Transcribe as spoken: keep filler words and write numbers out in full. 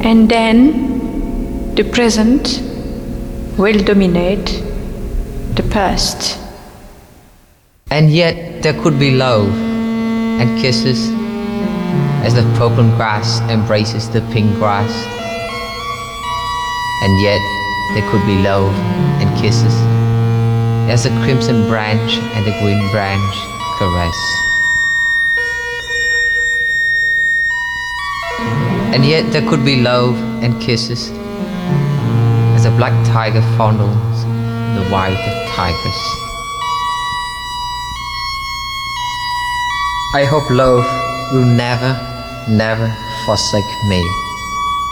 And then the present will dominate the past. And yet there could be love and kisses as the purple grass embraces the pink grass. And yet there could be love and kisses as the crimson branch and the green branch caress. And yet there could be love and kisses as the black tiger fondles the white tigers. I hope love will never, never forsake me.